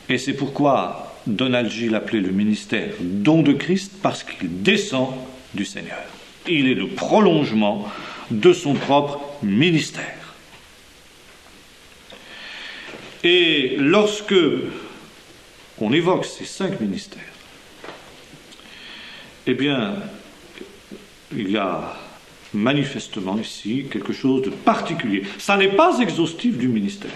Et c'est pourquoi Donald G. l'appelait le ministère don de Christ, parce qu'il descend du Seigneur. Il est le prolongement de son propre ministère. Et lorsque on évoque ces 5 ministères, eh bien, il y a manifestement ici quelque chose de particulier. Ça n'est pas exhaustif du ministère.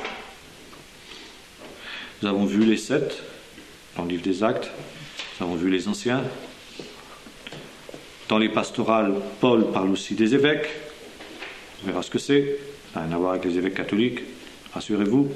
Nous avons vu les 7 dans le livre des Actes, nous avons vu les anciens. Dans les pastorales, Paul parle aussi des évêques. On verra ce que c'est. Ça n'a rien à voir avec les évêques catholiques, rassurez-vous.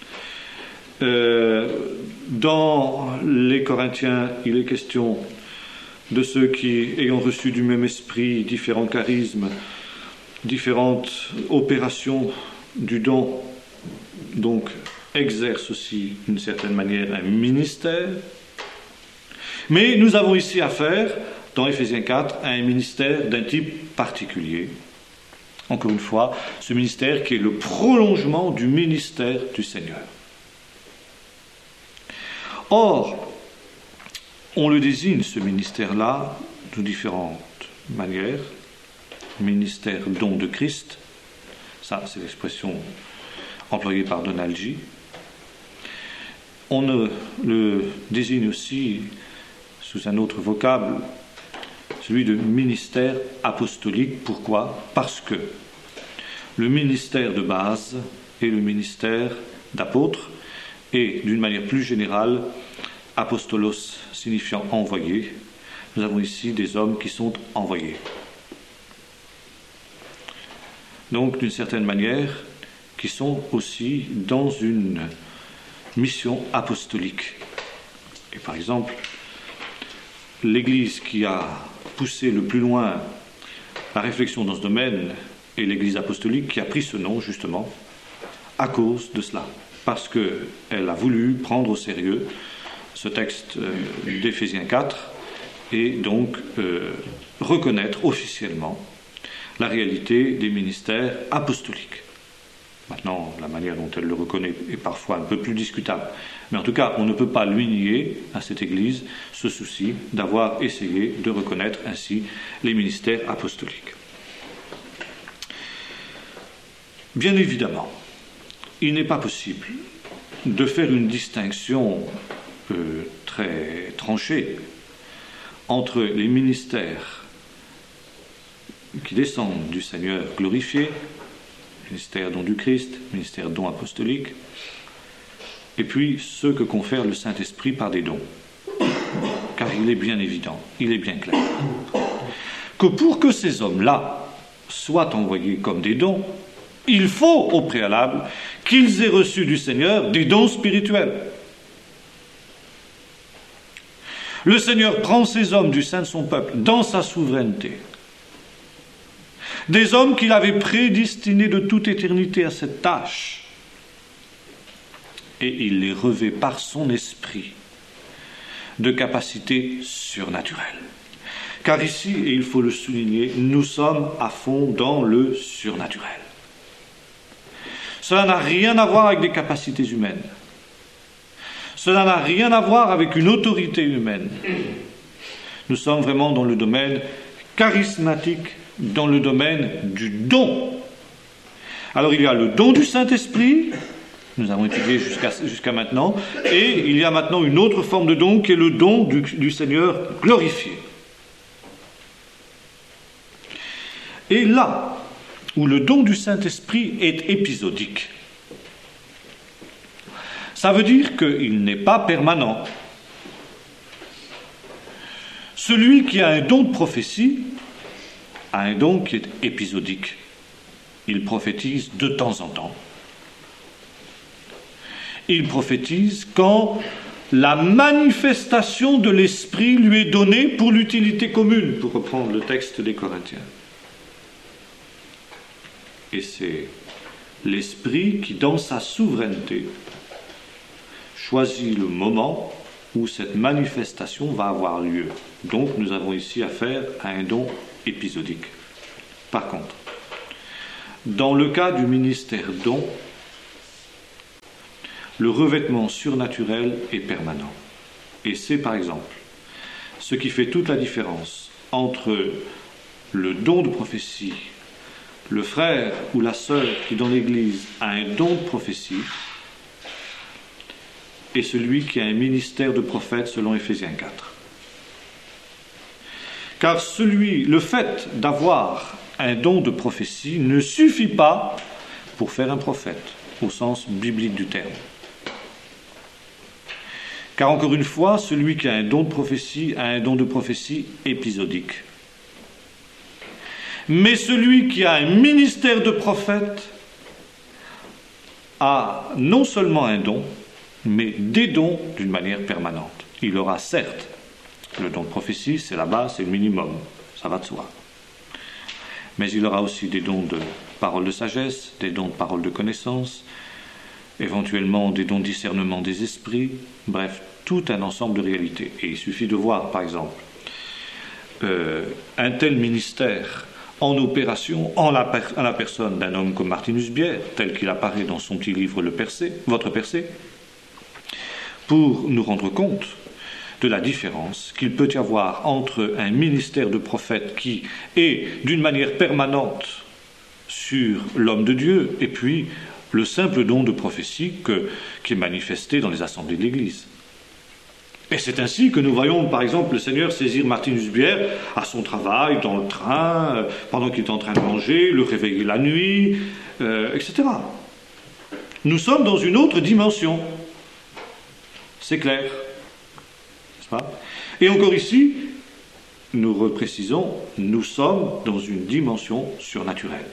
Dans les Corinthiens, il est question de ceux qui, ayant reçu du même esprit, différents charismes, différentes opérations du don, donc exercent aussi d'une certaine manière un ministère. Mais nous avons ici affaire, dans Éphésiens 4, à un ministère d'un type particulier. Encore une fois, ce ministère qui est le prolongement du ministère du Seigneur. Or, on le désigne, ce ministère-là, de différentes manières. Ministère don de Christ, ça c'est l'expression employée par Donald G. On le désigne aussi sous un autre vocable, celui de ministère apostolique. Pourquoi ? Parce que le ministère de base est le ministère d'apôtre, et d'une manière plus générale, apostolos signifiant envoyé. Nous avons ici des hommes qui sont envoyés. Donc, d'une certaine manière, qui sont aussi dans une mission apostolique. Et par exemple, l'Église qui a poussé le plus loin la réflexion dans ce domaine est l'Église apostolique, qui a pris ce nom justement à cause de cela, parce qu'elle a voulu prendre au sérieux ce texte d'Éphésiens 4 et donc reconnaître officiellement la réalité des ministères apostoliques. Maintenant, la manière dont elle le reconnaît est parfois un peu plus discutable. Mais en tout cas, on ne peut pas lui nier à cette Église ce souci d'avoir essayé de reconnaître ainsi les ministères apostoliques. Bien évidemment, il n'est pas possible de faire une distinction très tranchée entre les ministères qui descendent du Seigneur glorifié, ministère don du Christ, ministère don apostolique, et puis ceux que confère le Saint-Esprit par des dons. Car il est bien évident, il est bien clair, que pour que ces hommes-là soient envoyés comme des dons, il faut au préalable qu'ils aient reçu du Seigneur des dons spirituels. Le Seigneur prend ces hommes du sein de son peuple dans sa souveraineté, des hommes qu'il avait prédestinés de toute éternité à cette tâche, et il les revêt par son esprit de capacités surnaturelles. Car ici, et il faut le souligner, nous sommes à fond dans le surnaturel. Cela n'a rien à voir avec des capacités humaines. Cela n'a rien à voir avec une autorité humaine. Nous sommes vraiment dans le domaine charismatique, dans le domaine du don. Alors il y a le don du Saint-Esprit, nous avons étudié jusqu'à maintenant, et il y a maintenant une autre forme de don qui est le don du Seigneur glorifié. Et là où le don du Saint-Esprit est épisodique, ça veut dire qu'il n'est pas permanent. Celui qui a un don de prophétie a un don qui est épisodique. Il prophétise de temps en temps. Il prophétise quand la manifestation de l'Esprit lui est donnée pour l'utilité commune, pour reprendre le texte des Corinthiens. Et c'est l'Esprit qui, dans sa souveraineté, choisit le moment où cette manifestation va avoir lieu. Donc nous avons ici affaire à un don épisodique. Par contre, dans le cas du ministère don, le revêtement surnaturel est permanent. Et c'est par exemple ce qui fait toute la différence entre le don de prophétie, le frère ou la sœur qui dans l'Église a un don de prophétie, et celui qui a un ministère de prophète selon Éphésiens 4. Car le fait d'avoir un don de prophétie ne suffit pas pour faire un prophète, au sens biblique du terme. Car encore une fois, celui qui a un don de prophétie a un don de prophétie épisodique. Mais celui qui a un ministère de prophète a non seulement un don, mais des dons d'une manière permanente. Il aura certes le don de prophétie, c'est la base, c'est le minimum, ça va de soi. Mais il aura aussi des dons de parole de sagesse, des dons de parole de connaissance, éventuellement des dons de discernement des esprits, bref, tout un ensemble de réalités. Et il suffit de voir, par exemple, un tel ministère en opération en la personne d'un homme comme Martinus Bière, tel qu'il apparaît dans son petit livre Votre Percée, pour nous rendre compte de la différence qu'il peut y avoir entre un ministère de prophète qui est d'une manière permanente sur l'homme de Dieu et puis le simple don de prophétie qui est manifesté dans les assemblées de l'Église. Et c'est ainsi que nous voyons par exemple le Seigneur saisir Martinus Bière à son travail, dans le train, pendant qu'il est en train de manger, le réveiller la nuit, etc. Nous sommes dans une autre dimension. C'est clair, n'est-ce pas? Et encore ici, nous reprécisons, nous sommes dans une dimension surnaturelle.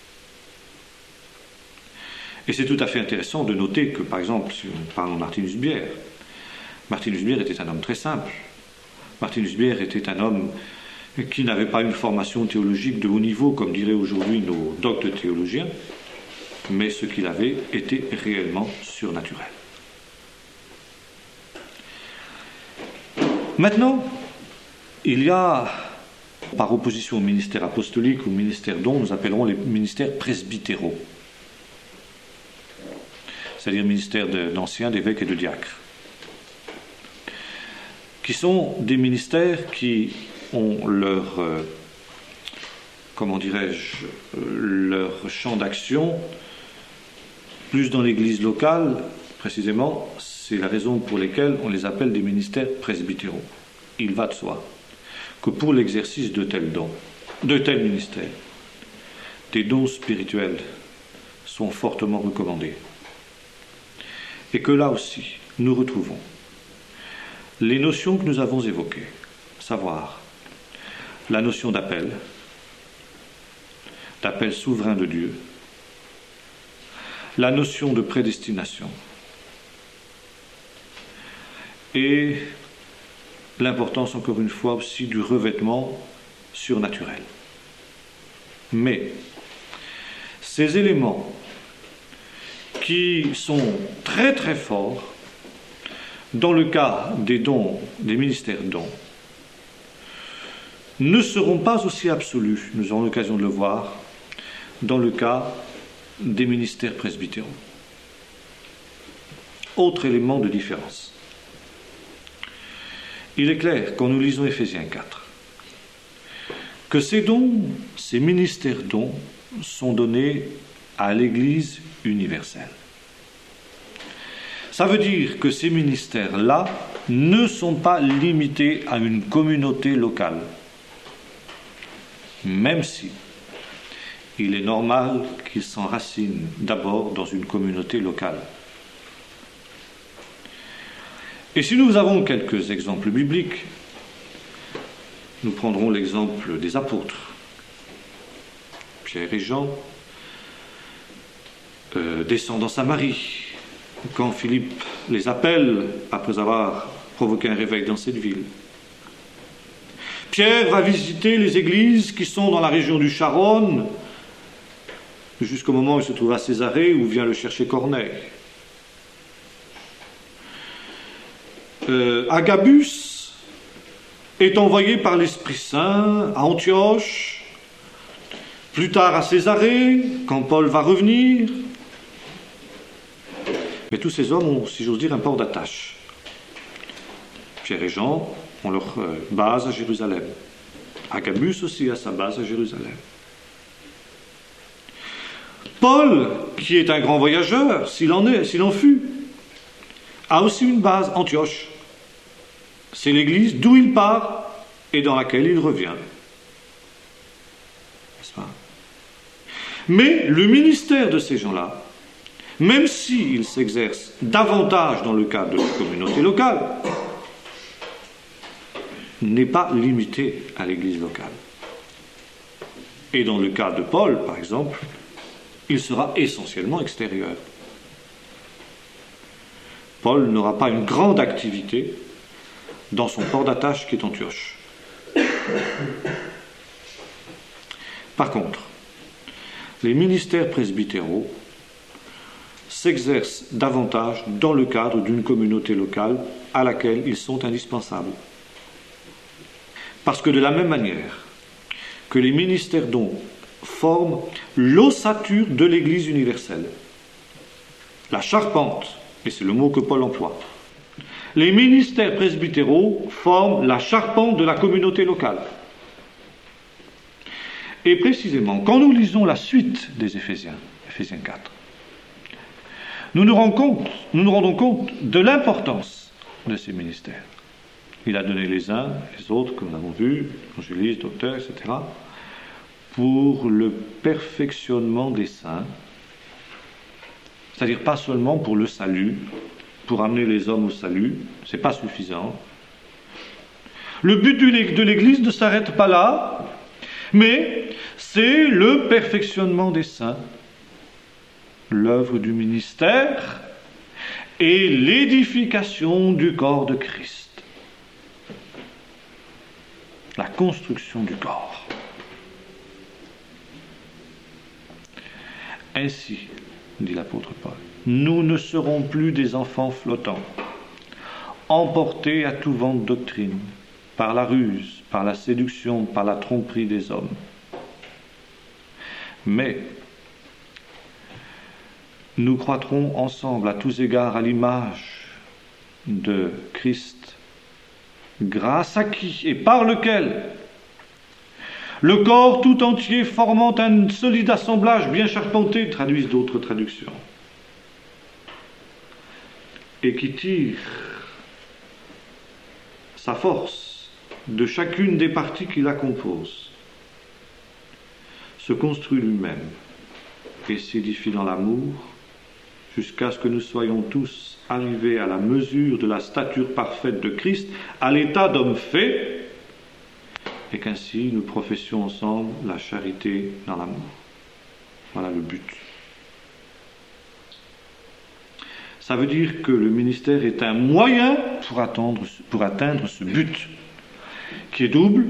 Et c'est tout à fait intéressant de noter que, par exemple, si on parle de Martinus Bière était un homme très simple. Martinus Bière était un homme qui n'avait pas une formation théologique de haut niveau, comme diraient aujourd'hui nos doctes théologiens, mais ce qu'il avait était réellement surnaturel. Maintenant, il y a, par opposition au ministère apostolique ou au ministère don, nous appellerons les ministères presbytéraux, c'est-à-dire ministère d'anciens, d'évêques et de diacres, qui sont des ministères qui ont leur champ d'action plus dans l'Église locale, précisément. C'est la raison pour laquelle on les appelle des ministères presbytéraux. Il va de soi que pour l'exercice de tels ministères, des dons spirituels sont fortement recommandés. Et que là aussi, nous retrouvons les notions que nous avons évoquées, à savoir la notion d'appel souverain de Dieu, la notion de prédestination, et l'importance, encore une fois, aussi du revêtement surnaturel. Mais ces éléments qui sont très très forts dans le cas des dons, des ministères dons, ne seront pas aussi absolus, nous aurons l'occasion de le voir, dans le cas des ministères presbytéraux. Autre élément de différence. Il est clair, quand nous lisons Éphésiens 4, que ces dons, ces ministères dons, sont donnés à l'Église universelle. Ça veut dire que ces ministères-là ne sont pas limités à une communauté locale, même si il est normal qu'ils s'enracinent d'abord dans une communauté locale. Et si nous avons quelques exemples bibliques, nous prendrons l'exemple des apôtres, Pierre et Jean, descendent en Samarie, quand Philippe les appelle après avoir provoqué un réveil dans cette ville. Pierre va visiter les églises qui sont dans la région du Charonne, jusqu'au moment où il se trouve à Césarée, où vient le chercher Corneille. Agabus est envoyé par l'Esprit Saint à Antioche, plus tard à Césarée, quand Paul va revenir. Mais tous ces hommes ont, si j'ose dire, un port d'attache. Pierre et Jean ont leur base à Jérusalem. Agabus aussi a sa base à Jérusalem. Paul, qui est un grand voyageur, s'il en fut, a aussi une base, Antioche. C'est l'église d'où il part et dans laquelle il revient. N'est-ce pas? Mais le ministère de ces gens-là, même s'il s'exerce davantage dans le cadre de la communauté locale, n'est pas limité à l'église locale. Et dans le cas de Paul, par exemple, il sera essentiellement extérieur. Paul n'aura pas une grande activité dans son port d'attache qui est Antioche. Par contre, les ministères presbytéraux s'exercent davantage dans le cadre d'une communauté locale à laquelle ils sont indispensables. Parce que de la même manière que les ministères dont forment l'ossature de l'Église universelle, la charpente, et c'est le mot que Paul emploie, les ministères presbytéraux forment la charpente de la communauté locale. Et précisément, quand nous lisons la suite des Éphésiens, Éphésiens 4, nous nous rendons compte de l'importance de ces ministères. Il a donné les uns, les autres, comme nous l'avons vu, évangélistes, docteurs, etc., pour le perfectionnement des saints, c'est-à-dire pas seulement pour le salut, pour amener les hommes au salut, c'est pas suffisant. Le but de l'Église ne s'arrête pas là, mais c'est le perfectionnement des saints, l'œuvre du ministère et l'édification du corps de Christ. La construction du corps. Ainsi, dit l'apôtre Paul, nous ne serons plus des enfants flottants, emportés à tout vent de doctrine, par la ruse, par la séduction, par la tromperie des hommes. Mais nous croîtrons ensemble à tous égards à l'image de Christ, grâce à qui et par lequel le corps tout entier formant un solide assemblage bien charpenté, traduisent d'autres traductions, et qui tire sa force de chacune des parties qui la composent, se construit lui-même et s'édifie dans l'amour jusqu'à ce que nous soyons tous arrivés à la mesure de la stature parfaite de Christ, à l'état d'homme fait, et qu'ainsi nous professions ensemble la charité dans l'amour. Voilà le but. Ça veut dire que le ministère est un moyen pour atteindre ce but, qui est double: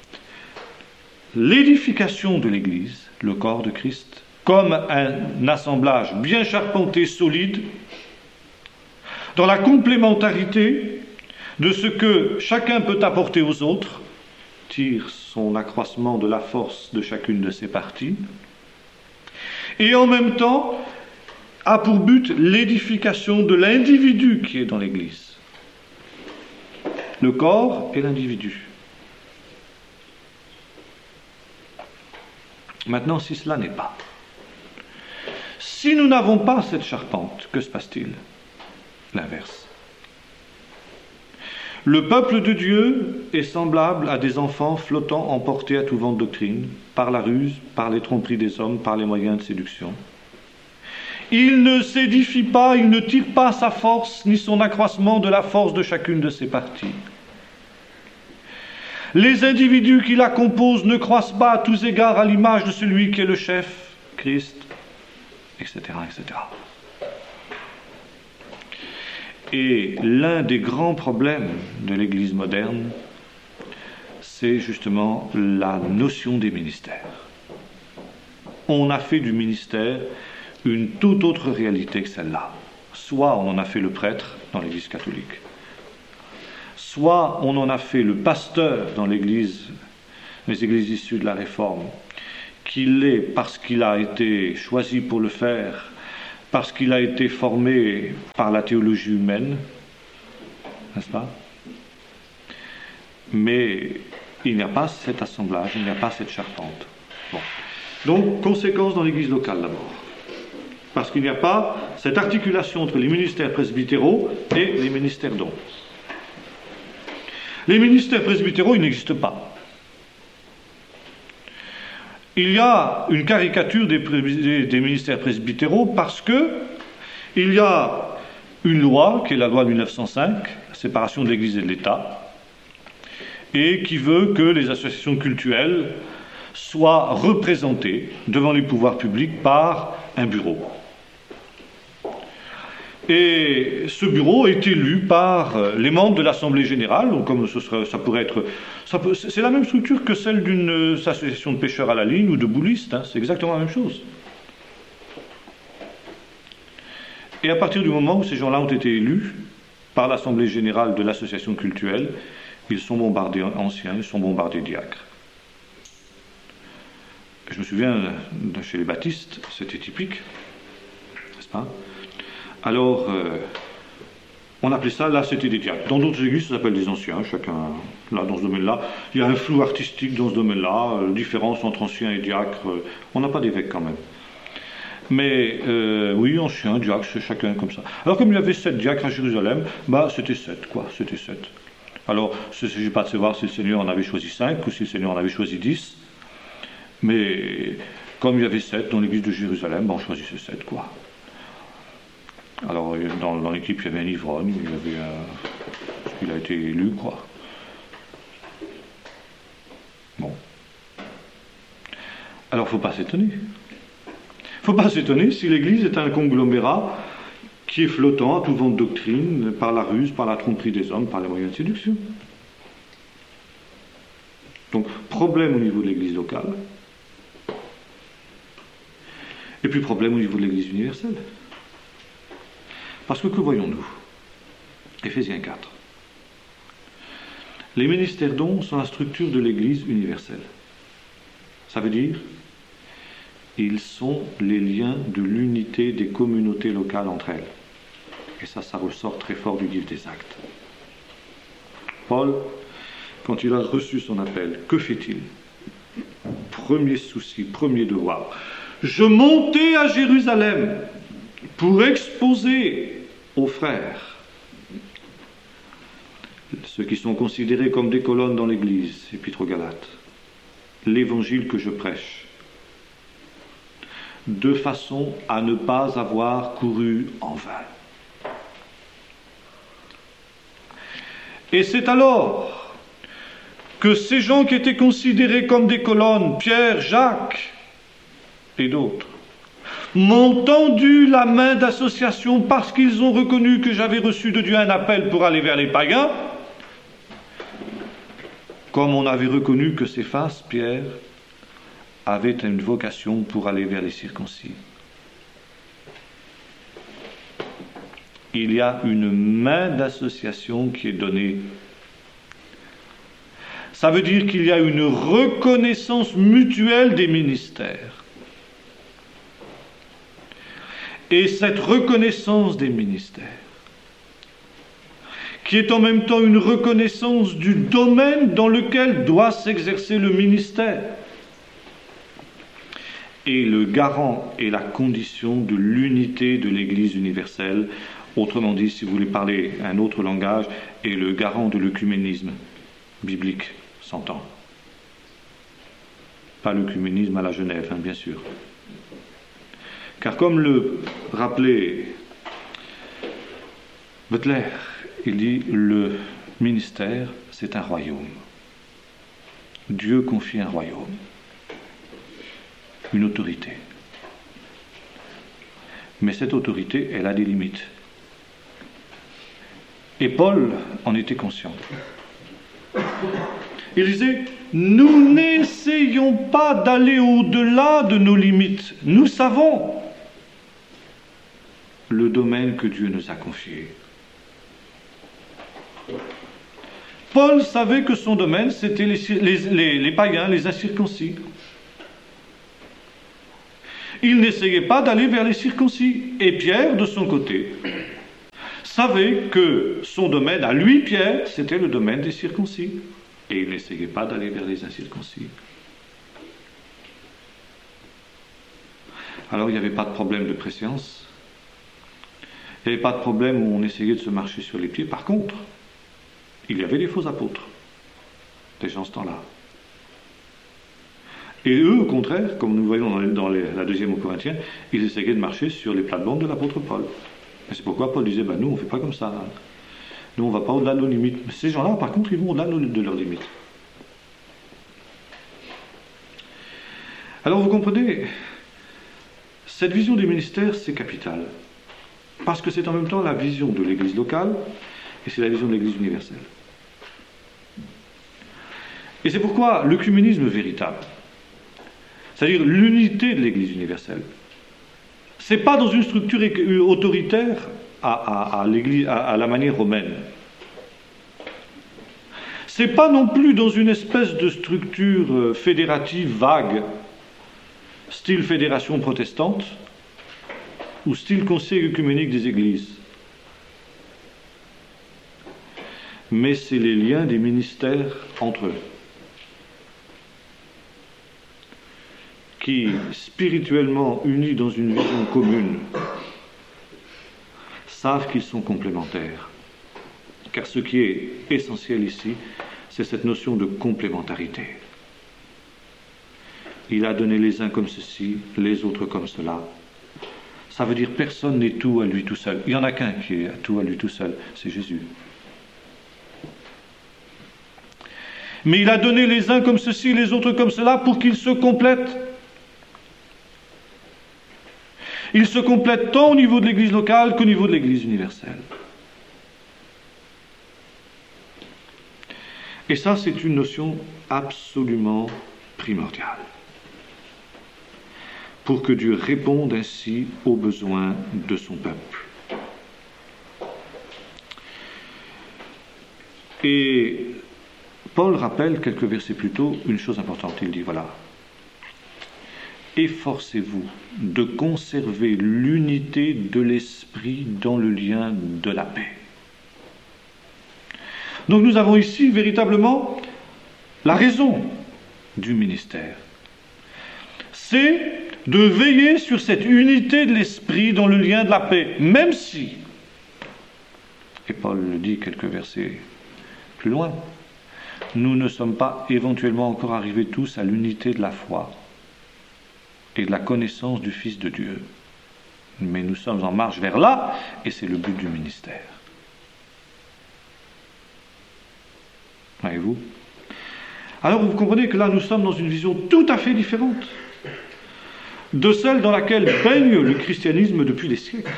l'édification de l'Église, le corps de Christ, comme un assemblage bien charpenté, solide, dans la complémentarité de ce que chacun peut apporter aux autres, tire son accroissement de la force de chacune de ses parties, et en même temps a pour but l'édification de l'individu qui est dans l'Église. Le corps et l'individu. Maintenant, si cela n'est pas, si nous n'avons pas cette charpente, que se passe-t-il? L'inverse. Le peuple de Dieu est semblable à des enfants flottants emportés à tout vent de doctrine, par la ruse, par les tromperies des hommes, par les moyens de séduction. Il ne s'édifie pas, il ne tire pas sa force, ni son accroissement de la force de chacune de ses parties. Les individus qui la composent ne croissent pas à tous égards à l'image de celui qui est le chef, Christ, etc., etc. Et l'un des grands problèmes de l'Église moderne, c'est justement la notion des ministères. On a fait du ministère une toute autre réalité que celle-là. Soit on en a fait le prêtre dans l'Église catholique, soit on en a fait le pasteur dans les églises issues de la Réforme, qu'il est parce qu'il a été choisi pour le faire parce qu'il a été formé par la théologie humaine, n'est-ce pas? Mais il n'y a pas cet assemblage, il n'y a pas cette charpente. Bon. Donc, conséquence dans l'Église locale d'abord. Parce qu'il n'y a pas cette articulation entre les ministères presbytéraux et les ministères dons. Les ministères presbytéraux, ils n'existent pas. Il y a une caricature des ministères presbytéraux parce que il y a une loi, qui est la loi de 1905, la séparation de l'Église et de l'État, et qui veut que les associations cultuelles soient représentées devant les pouvoirs publics par un bureau. Et ce bureau est élu par les membres de l'Assemblée générale, donc comme ça pourrait être... c'est la même structure que celle d'une association de pêcheurs à la ligne ou de boulistes, hein, c'est exactement la même chose. Et à partir du moment où ces gens-là ont été élus par l'Assemblée générale de l'association cultuelle, ils sont bombardés anciens, ils sont bombardés diacres. Je me souviens, chez les baptistes, c'était typique, n'est-ce pas? Alors, on appelait ça, là c'était des diacres. Dans d'autres églises, ça s'appelle des anciens, chacun, là dans ce domaine-là. Il y a un flou artistique dans ce domaine-là, différence entre anciens et diacres. On n'a pas d'évêque quand même. Mais oui, anciens, diacres, c'est chacun comme ça. Alors comme il y avait 7 diacres à Jérusalem, c'était 7, quoi, c'était 7. Alors, il ne s'agit pas de savoir si le Seigneur en avait choisi 5 ou si le Seigneur en avait choisi 10. Mais comme il y avait 7 dans l'église de Jérusalem, on choisissait 7, quoi. Alors, dans l'équipe, il y avait un ivrogne, il a été élu, quoi. Bon. Alors, il ne faut pas s'étonner. Il ne faut pas s'étonner si l'Église est un conglomérat qui est flottant à tout vent de doctrine, par la ruse, par la tromperie des hommes, par les moyens de séduction. Donc, problème au niveau de l'Église locale, et puis problème au niveau de l'Église universelle. Parce que voyons-nous? Éphésiens 4. Les ministères dons sont la structure de l'Église universelle. Ça veut dire, ils sont les liens de l'unité des communautés locales entre elles. Et ça ressort très fort du livre des Actes. Paul, quand il a reçu son appel, que fait-il? Premier souci, premier devoir. Je montais à Jérusalem pour exposer aux frères, ceux qui sont considérés comme des colonnes dans l'Église, Épître aux Galates, l'évangile que je prêche, de façon à ne pas avoir couru en vain. Et c'est alors que ces gens qui étaient considérés comme des colonnes, Pierre, Jacques et d'autres, m'ont tendu la main d'association parce qu'ils ont reconnu que j'avais reçu de Dieu un appel pour aller vers les païens, comme on avait reconnu que Céphas, Pierre, avait une vocation pour aller vers les circoncis. Il y a une main d'association qui est donnée. Ça veut dire qu'il y a une reconnaissance mutuelle des ministères. Et cette reconnaissance des ministères, qui est en même temps une reconnaissance du domaine dans lequel doit s'exercer le ministère, est le garant et la condition de l'unité de l'Église universelle. Autrement dit, si vous voulez parler un autre langage, est le garant de l'œcuménisme biblique, s'entend. Pas l'œcuménisme à la Genève, bien sûr. Car comme le rappelait Butler, il dit le ministère, c'est un royaume. Dieu confie un royaume, une autorité. Mais cette autorité, elle a des limites. Et Paul en était conscient. Il disait, nous n'essayons pas d'aller au-delà de nos limites. Nous savons le domaine que Dieu nous a confié. Paul savait que son domaine, c'était les païens, les incirconcis. Il n'essayait pas d'aller vers les circoncis. Et Pierre, de son côté, savait que son domaine, à lui, Pierre, c'était le domaine des circoncis. Et il n'essayait pas d'aller vers les incirconcis. Alors il n'y avait pas de problème de préséance. Il n'y avait pas de problème où on essayait de se marcher sur les pieds. Par contre, il y avait des faux apôtres, des gens ce temps-là. Et eux, au contraire, comme nous voyons dans la deuxième aux Corinthiens, ils essayaient de marcher sur les plates-bandes de l'apôtre Paul. Et c'est pourquoi Paul disait, nous on ne fait pas comme ça. Nous on ne va pas au-delà de nos limites. Mais ces gens-là, par contre, ils vont au-delà de leurs limites. Alors vous comprenez, cette vision des ministères, c'est capital. Parce que c'est en même temps la vision de l'Église locale et c'est la vision de l'Église universelle. Et c'est pourquoi l'œcuménisme véritable, c'est-à-dire l'unité de l'Église universelle, c'est pas dans une structure autoritaire à la manière romaine. C'est pas non plus dans une espèce de structure fédérative vague, style fédération protestante, ou style conseil œcuménique des églises. Mais c'est les liens des ministères entre eux, qui, spirituellement unis dans une vision commune, savent qu'ils sont complémentaires. Car ce qui est essentiel ici, c'est cette notion de complémentarité. Il a donné les uns comme ceci, les autres comme cela. Ça veut dire personne n'est tout à lui tout seul. Il n'y en a qu'un qui est tout à lui tout seul, c'est Jésus. Mais il a donné les uns comme ceci, les autres comme cela, pour qu'ils se complètent. Ils se complètent tant au niveau de l'Église locale qu'au niveau de l'Église universelle. Et ça, c'est une notion absolument primordiale, pour que Dieu réponde ainsi aux besoins de son peuple. Et Paul rappelle quelques versets plus tôt une chose importante. Il dit, voilà, efforcez-vous de conserver l'unité de l'esprit dans le lien de la paix. Donc nous avons ici véritablement la raison du ministère. C'est de veiller sur cette unité de l'esprit dans le lien de la paix, même si, et Paul le dit quelques versets plus loin, nous ne sommes pas éventuellement encore arrivés tous à l'unité de la foi et de la connaissance du Fils de Dieu. Mais nous sommes en marche vers là, et c'est le but du ministère. Voyez-vous ? Alors vous comprenez que là nous sommes dans une vision tout à fait différente de celle dans laquelle baigne le christianisme depuis des siècles.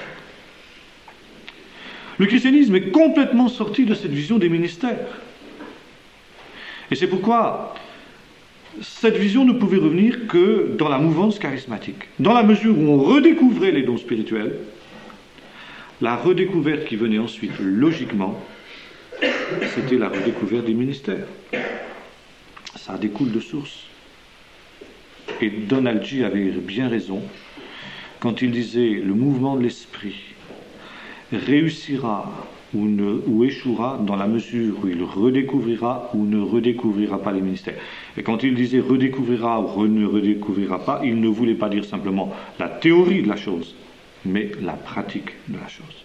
Le christianisme est complètement sorti de cette vision des ministères. Et c'est pourquoi cette vision ne pouvait revenir que dans la mouvance charismatique. Dans la mesure où on redécouvrait les dons spirituels, la redécouverte qui venait ensuite logiquement, c'était la redécouverte des ministères. Ça découle de source. Et Donald G. avait bien raison quand il disait le mouvement de l'esprit réussira ou échouera dans la mesure où il redécouvrira ou ne redécouvrira pas les ministères. Et quand il disait redécouvrira ou ne redécouvrira pas, il ne voulait pas dire simplement la théorie de la chose, mais la pratique de la chose.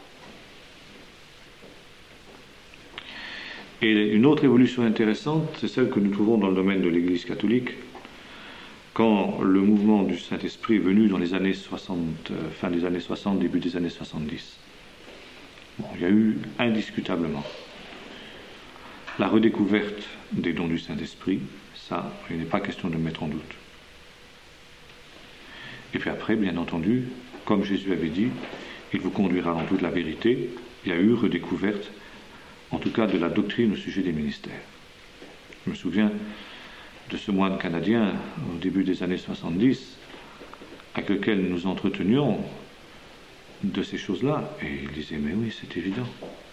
Et une autre évolution intéressante, c'est celle que nous trouvons dans le domaine de l'Église catholique, quand le mouvement du Saint-Esprit est venu dans les années 60, fin des années 60, début des années 70. Bon, il y a eu indiscutablement la redécouverte des dons du Saint-Esprit, ça, il n'est pas question de mettre en doute. Et puis après, bien entendu, comme Jésus avait dit, il vous conduira dans toute la vérité, il y a eu redécouverte, en tout cas de la doctrine au sujet des ministères. Je me souviens de ce moine canadien au début des années 70 avec lequel nous entretenions de ces choses-là, et il disait, mais oui, c'est évident.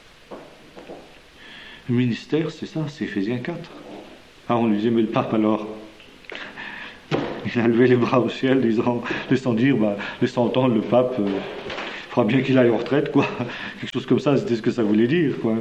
Le ministère, c'est ça, c'est Éphésiens 4. Ah, on lui disait, mais le pape alors, Il a levé les bras au ciel, laissant dire, laissant entendre le pape, il faudra bien qu'il aille en retraite, quoi. Quelque chose comme ça, c'était ce que ça voulait dire, quoi.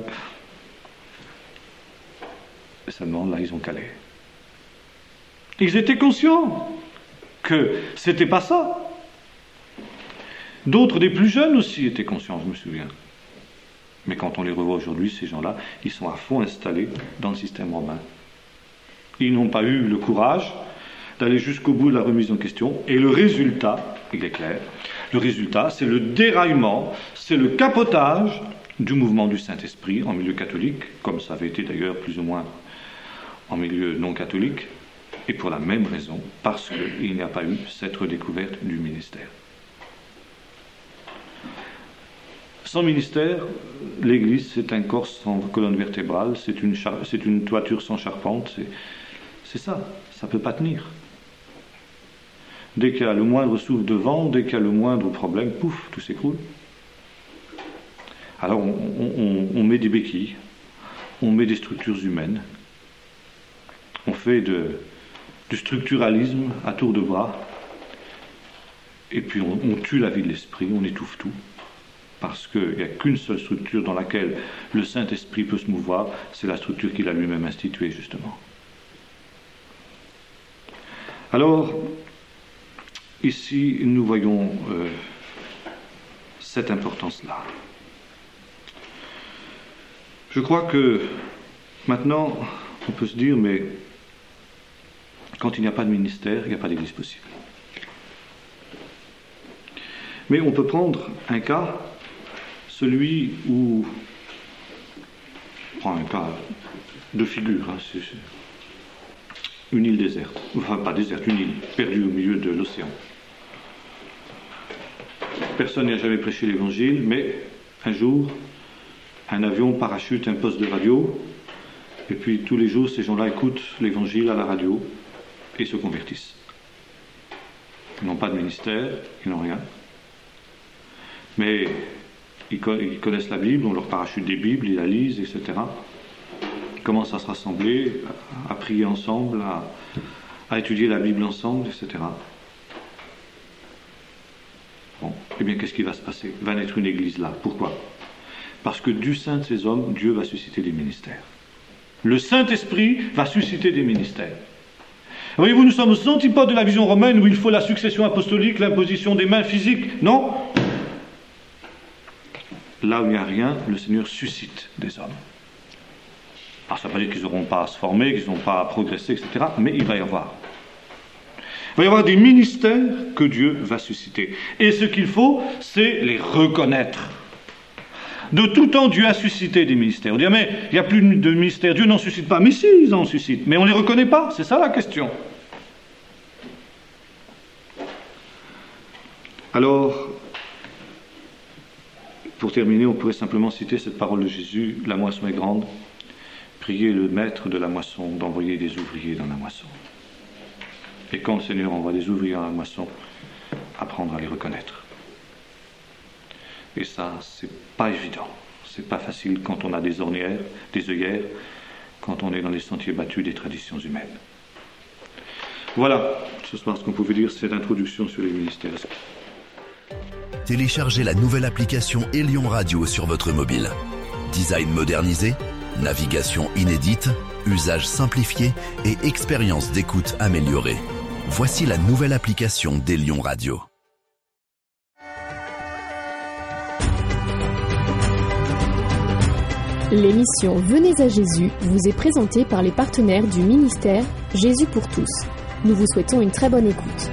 Et ça demande, là, ils ont calé. Ils étaient conscients que c'était pas ça. D'autres, des plus jeunes aussi, étaient conscients, je me souviens. Mais quand on les revoit aujourd'hui, ces gens-là, ils sont à fond installés dans le système romain. Ils n'ont pas eu le courage d'aller jusqu'au bout de la remise en question. Et le résultat, il est clair, le résultat, c'est le déraillement, c'est le capotage du mouvement du Saint-Esprit en milieu catholique, comme ça avait été d'ailleurs plus ou moins en milieu non catholique, et pour la même raison, parce qu'il n'y a pas eu cette redécouverte du ministère. Sans ministère, l'Église, c'est un corps sans colonne vertébrale, c'est une toiture sans charpente, c'est ça ne peut pas tenir. Dès qu'il y a le moindre souffle de vent, dès qu'il y a le moindre problème, pouf, tout s'écroule. Alors on met des béquilles, on met des structures humaines, on fait du structuralisme à tour de bras, et puis on tue la vie de l'esprit, on étouffe tout. Parce qu'il n'y a qu'une seule structure dans laquelle le Saint-Esprit peut se mouvoir, c'est la structure qu'il a lui-même instituée, justement. Alors, ici, nous voyons cette importance-là. Je crois que, maintenant, on peut se dire, mais quand il n'y a pas de ministère, il n'y a pas d'église possible. Mais on peut prendre un cas, celui où, on prend un cas de figure, hein, c'est une île déserte, enfin pas déserte, une île perdue au milieu de l'océan. Personne n'a jamais prêché l'évangile, mais un jour, un avion parachute un poste de radio, et puis tous les jours, ces gens-là écoutent l'évangile à la radio et se convertissent. Ils n'ont pas de ministère, ils n'ont rien. Mais ils connaissent la Bible, on leur parachute des Bibles, ils la lisent, etc. Ils commencent à se rassembler, à prier ensemble, à étudier la Bible ensemble, etc. Bon, eh bien, qu'est-ce qui va se passer? Va naître une église là. Pourquoi? Parce que du sein de ces hommes, Dieu va susciter des ministères. Le Saint-Esprit va susciter des ministères. Voyez-vous, nous sommes aux antipodes de la vision romaine où il faut la succession apostolique, l'imposition des mains physiques. Non. Là où il n'y a rien, le Seigneur suscite des hommes. Alors ça ne veut pas dire qu'ils n'auront pas à se former, qu'ils n'auront pas à progresser, etc. Mais il va y avoir. Il va y avoir des ministères que Dieu va susciter. Et ce qu'il faut, c'est les reconnaître. De tout temps, Dieu a suscité des ministères. On dit, mais il n'y a plus de ministères, Dieu n'en suscite pas. Mais si, ils en suscitent. Mais on ne les reconnaît pas, c'est ça la question. Alors, pour terminer, on pourrait simplement citer cette parole de Jésus, la moisson est grande, priez le maître de la moisson d'envoyer des ouvriers dans la moisson. Et quand le Seigneur envoie des ouvriers dans la moisson, apprendre à les reconnaître. Et ça, c'est pas évident, c'est pas facile quand on a des ornières, des œillères, quand on est dans les sentiers battus des traditions humaines. Voilà, ce soir, ce qu'on pouvait dire, c'est l'introduction sur les ministères. Téléchargez la nouvelle application Elion Radio sur votre mobile. Design modernisé, navigation inédite, usage simplifié et expérience d'écoute améliorée. Voici la nouvelle application d'Elion Radio. L'émission Venez à Jésus vous est présentée par les partenaires du ministère Jésus pour tous. Nous vous souhaitons une très bonne écoute.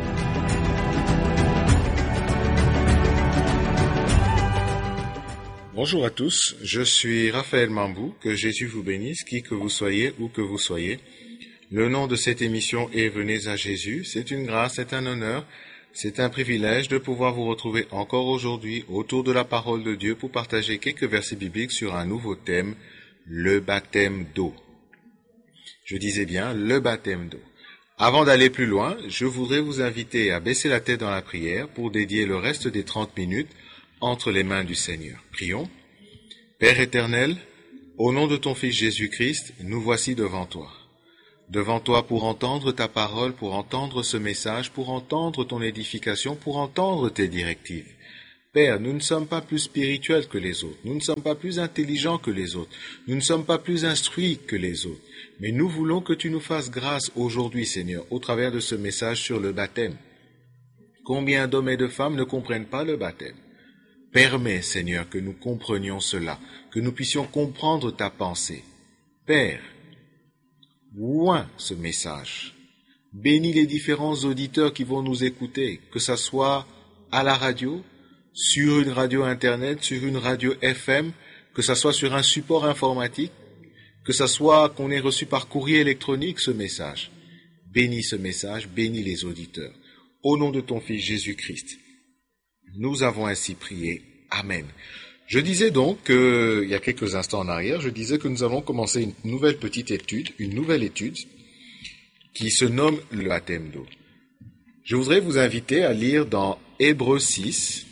Bonjour à tous, je suis Raphaël Mambou, que Jésus vous bénisse, qui que vous soyez, où que vous soyez. Le nom de cette émission est Venez à Jésus. C'est une grâce, c'est un honneur, c'est un privilège de pouvoir vous retrouver encore aujourd'hui autour de la parole de Dieu pour partager quelques versets bibliques sur un nouveau thème, le baptême d'eau. Je disais bien, le baptême d'eau. Avant d'aller plus loin, je voudrais vous inviter à baisser la tête dans la prière pour dédier le reste des 30 minutes entre les mains du Seigneur. Prions. Père éternel, au nom de ton Fils Jésus-Christ, nous voici devant toi. devant toi pour entendre ta parole, pour entendre ce message, pour entendre ton édification, pour entendre tes directives. Père, nous ne sommes pas plus spirituels que les autres, nous ne sommes pas plus intelligents que les autres, nous ne sommes pas plus instruits que les autres, mais nous voulons que tu nous fasses grâce aujourd'hui, Seigneur, au travers de ce message sur le baptême. Combien d'hommes et de femmes ne comprennent pas le baptême? Permets, Seigneur, que nous comprenions cela, que nous puissions comprendre ta pensée. Père, oins ce message. Bénis les différents auditeurs qui vont nous écouter, que ça soit à la radio, sur une radio Internet, sur une radio FM, que ça soit sur un support informatique, que ça soit qu'on ait reçu par courrier électronique ce message. Bénis ce message, bénis les auditeurs. Au nom de ton Fils Jésus-Christ, nous avons ainsi prié. Amen. Je disais donc, il y a quelques instants en arrière, je disais que nous allons commencer une nouvelle étude qui se nomme le baptême d'eau. Je voudrais vous inviter à lire dans Hébreux 6,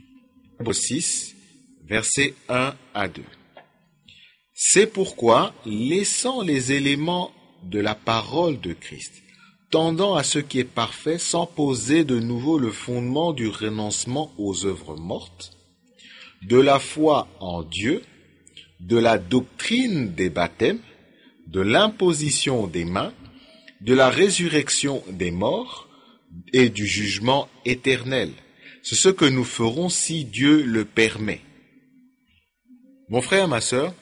versets 1 à 2. C'est pourquoi, laissant les éléments de la parole de Christ, tendant à ce qui est parfait, sans poser de nouveau le fondement du renoncement aux œuvres mortes, de la foi en Dieu, de la doctrine des baptêmes, de l'imposition des mains, de la résurrection des morts et du jugement éternel. C'est ce que nous ferons si Dieu le permet. Mon frère, ma sœur,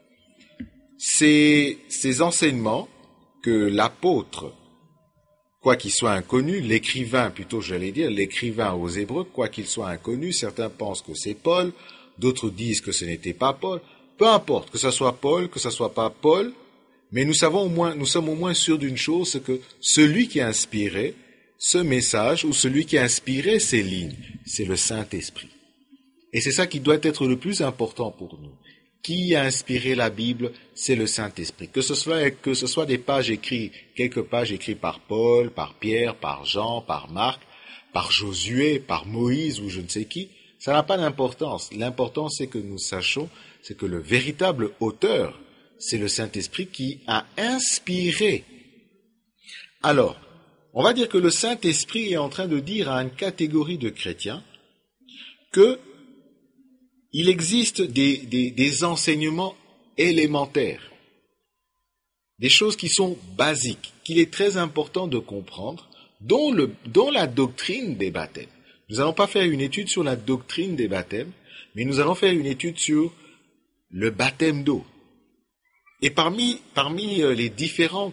ces enseignements que l'apôtre, quoi qu'il soit inconnu, l'écrivain aux Hébreux, quoi qu'il soit inconnu, certains pensent que c'est Paul, d'autres disent que ce n'était pas Paul. Peu importe, que ce soit Paul, que ce soit pas Paul, mais nous sommes au moins sûrs d'une chose, c'est que celui qui a inspiré ce message, ou celui qui a inspiré ces lignes, c'est le Saint-Esprit. Et c'est ça qui doit être le plus important pour nous. Qui a inspiré la Bible? C'est le Saint-Esprit. Que ce soit des pages écrites, quelques pages écrites par Paul, par Pierre, par Jean, par Marc, par Josué, par Moïse ou je ne sais qui, ça n'a pas d'importance. L'important, c'est que nous sachions, c'est que le véritable auteur, c'est le Saint-Esprit qui a inspiré. Alors, on va dire que le Saint-Esprit est en train de dire à une catégorie de chrétiens que il existe des enseignements élémentaires, des choses qui sont basiques, qu'il est très important de comprendre, dont la doctrine des baptêmes. Nous n'allons pas faire une étude sur la doctrine des baptêmes, mais nous allons faire une étude sur le baptême d'eau. Et parmi les différents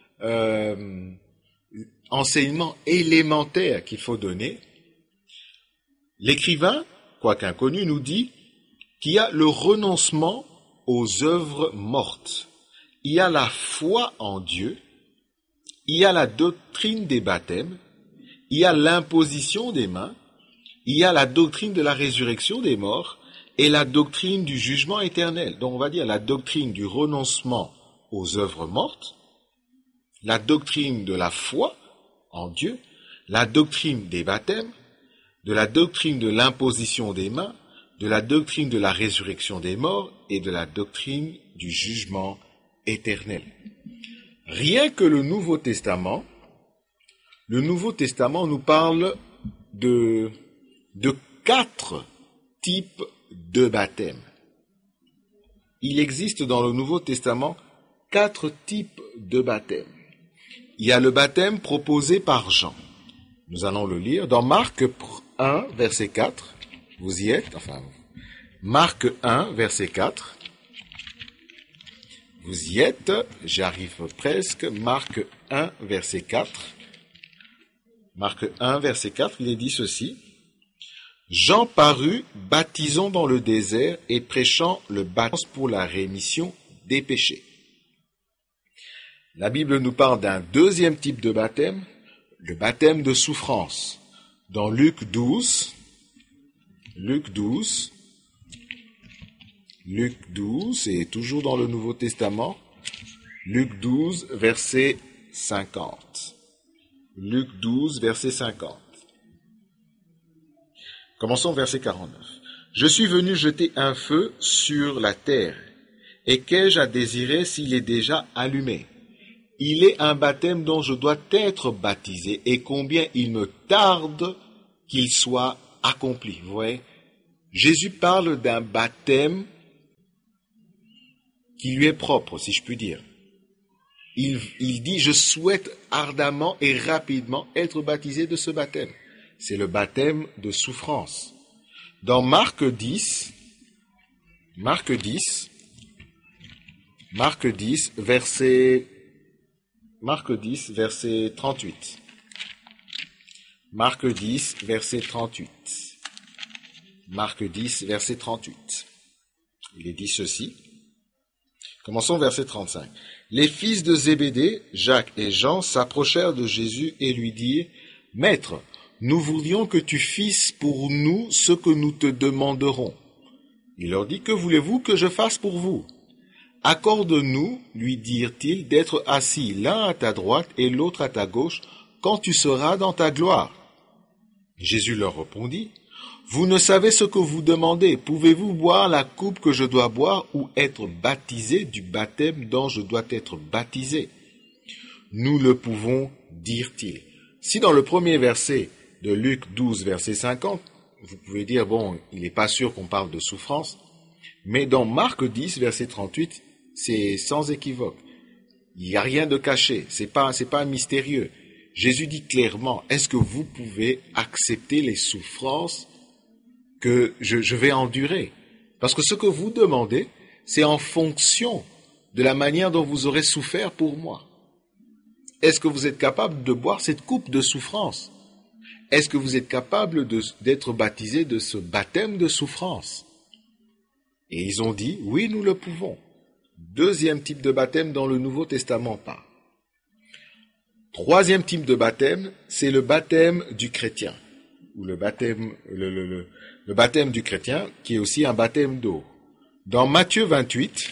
enseignements élémentaires qu'il faut donner, l'écrivain, quoique inconnu, nous dit qu'il y a le renoncement aux œuvres mortes. Il y a la foi en Dieu, il y a la doctrine des baptêmes, il y a l'imposition des mains, il y a la doctrine de la résurrection des morts et la doctrine du jugement éternel. Donc on va dire la doctrine du renoncement aux œuvres mortes, la doctrine de la foi en Dieu, la doctrine des baptêmes, de la doctrine de l'imposition des mains, de la doctrine de la résurrection des morts et de la doctrine du jugement éternel. Rien que le Nouveau Testament nous parle de 4 types de baptême. Il existe dans le Nouveau Testament 4 types de baptême. Il y a le baptême proposé par Jean. Nous allons le lire dans Marc 1, verset 4. Vous y êtes? Marc 1, verset 4. Vous y êtes? J'arrive presque. Marc 1, verset 4. Marc 1, verset 4, il est dit ceci. Jean parut, baptisant dans le désert et prêchant le baptême pour la rémission des péchés. La Bible nous parle d'un deuxième type de baptême, le baptême de souffrance. Dans Luc 12, et toujours dans le Nouveau Testament, Luc 12, verset 50. Luc 12, verset 50. Commençons verset 49. Je suis venu jeter un feu sur la terre, et qu'ai-je à désirer s'il est déjà allumé? il est un baptême dont je dois être baptisé et combien il me tarde qu'il soit accompli. Vous voyez, Jésus parle d'un baptême qui lui est propre, si je puis dire. Il dit, je souhaite ardemment et rapidement être baptisé de ce baptême. C'est le baptême de souffrance. Dans Marc 10, verset 38. Marc 10, verset 38. Marc 10, verset 38. Il est dit ceci. Commençons verset 35. Les fils de Zébédée, Jacques et Jean, s'approchèrent de Jésus et lui dirent, « Maître, nous voudrions que tu fisses pour nous ce que nous te demanderons. » Il leur dit, « Que voulez-vous que je fasse pour vous ? » « Accorde-nous, lui dirent-ils, d'être assis l'un à ta droite et l'autre à ta gauche, quand tu seras dans ta gloire. » Jésus leur répondit, « Vous ne savez ce que vous demandez. Pouvez-vous boire la coupe que je dois boire ou être baptisé du baptême dont je dois être baptisé ? » Nous le pouvons, dirent-ils. Si dans le premier verset de Luc 12, verset 50, vous pouvez dire, bon, il n'est pas sûr qu'on parle de souffrance, mais dans Marc 10, verset 38, c'est sans équivoque. Il n'y a rien de caché, c'est pas mystérieux. Jésus dit clairement, est-ce que vous pouvez accepter les souffrances que je vais endurer? Parce que ce que vous demandez, c'est en fonction de la manière dont vous aurez souffert pour moi. Est-ce que vous êtes capable de boire cette coupe de souffrance? Est-ce que vous êtes capable d'être baptisé de ce baptême de souffrance? Et ils ont dit, oui, nous le pouvons. Deuxième type de baptême dans le Nouveau Testament parle. Troisième type de baptême, c'est le baptême du chrétien. Ou le baptême du chrétien, qui est aussi un baptême d'eau. Dans Matthieu 28,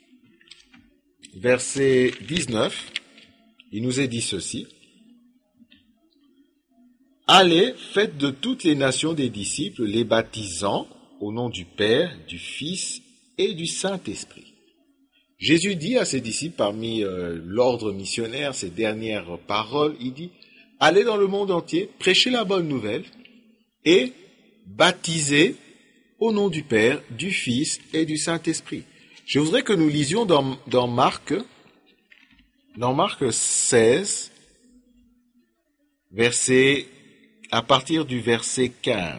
verset 19, il nous est dit ceci. « Allez, faites de toutes les nations des disciples, les baptisant au nom du Père, du Fils et du Saint-Esprit. » Jésus dit à ses disciples, parmi l'ordre missionnaire, ses dernières paroles, il dit, « Allez dans le monde entier, prêchez la bonne nouvelle et baptisez au nom du Père, du Fils et du Saint-Esprit. » Je voudrais que nous lisions dans Marc 16, à partir du verset 15.